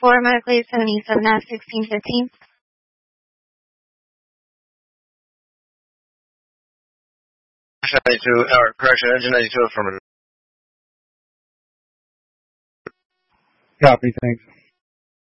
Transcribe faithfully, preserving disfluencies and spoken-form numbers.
for Medically seventy-seven F sixteen fifteen. ninety-two, or correction, engine ninety-two affirmative. Copy, thanks.